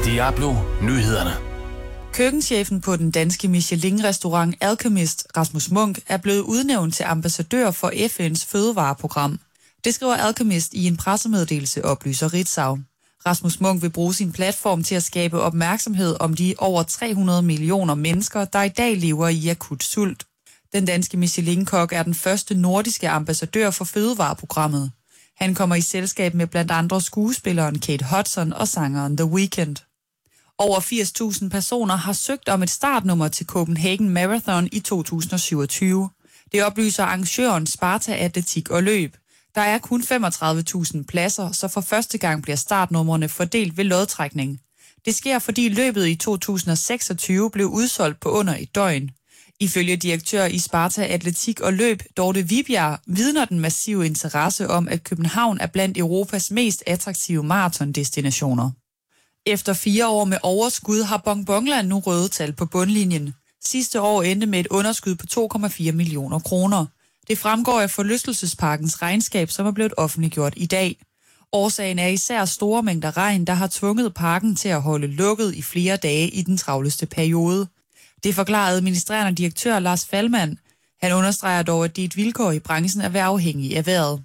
Diablo Nyhederne. Køkkenchefen på den danske Michelin-restaurant Alchemist, Rasmus Munch, er blevet udnævnt til ambassadør for FN's fødevareprogram. Det skriver Alchemist i en pressemeddelelse, oplyser Ritzau. Rasmus Munch vil bruge sin platform til at skabe opmærksomhed om de over 300 millioner mennesker, der i dag lever i akut sult. Den danske Michelin-kok er den første nordiske ambassadør for fødevareprogrammet. Han kommer i selskab med blandt andre skuespilleren Kate Hudson og sangeren The Weeknd. Over 80.000 personer har søgt om et startnummer til Copenhagen Marathon i 2027. Det oplyser arrangøren Sparta Atletik og Løb. Der er kun 35.000 pladser, så for første gang bliver startnumrene fordelt ved lodtrækning. Det sker, fordi løbet i 2026 blev udsolgt på under et døgn. Ifølge direktør i Sparta Atletik og Løb, Dorte Vibjerg, vidner den massive interesse om, at København er blandt Europas mest attraktive maratondestinationer. Efter 4 år med overskud har Bonbonland nu røde tal på bundlinjen. Sidste år endte med et underskud på 2,4 millioner kroner. Det fremgår af forlystelsesparkens regnskab, som er blevet offentliggjort i dag. Årsagen er især store mængder regn, der har tvunget parken til at holde lukket i flere dage i den travleste periode. Det forklarede administrerende direktør Lars Faldmann. Han understreger dog, at det er et vilkår i branchen at være afhængig af vejret.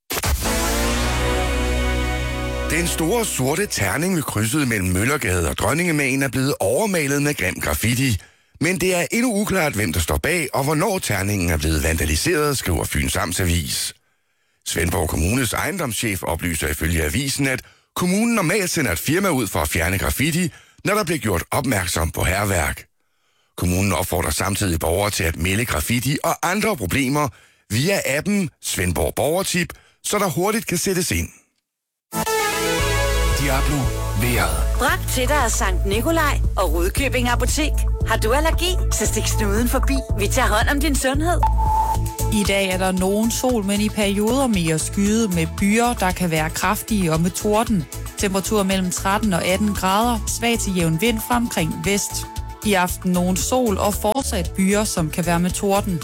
Den store sorte terning ved krydset mellem Møllergade og Dronningemagen er blevet overmalet med grim graffiti. Men det er endnu uklart, hvem der står bag, og hvornår terningen er blevet vandaliseret, skriver Fyns Amtsavis. Svendborg Kommunes ejendomschef oplyser ifølge avisen, at kommunen normalt sender et firma ud for at fjerne graffiti, når der bliver gjort opmærksom på hærværk. Kommunen opfordrer samtidig borgere til at melde graffiti og andre problemer via appen Svendborg Borgertip, så der hurtigt kan sættes ind. Diablo vejret. Bragt til dig af Sankt Nikolaj og Rudkøbing Apotek. Har du allergi, så stik snuden forbi. Vi tager hånd om din sundhed. I dag er der nogen sol, men i perioder mere skyet med byer, der kan være kraftige og med torden. Temperatur mellem 13 og 18 grader, svag til jævn vind fra omkring vest. I aften nogen sol og fortsat byer, som kan være med torden.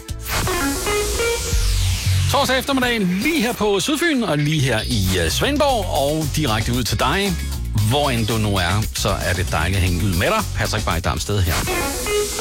Torsdag eftermiddagen lige her på Sydfyn og lige her i Svendborg og direkte ud til dig. Hvor end du nu er, så er det dejligt at hænge ud med dig. Patrick Bay Damsted her.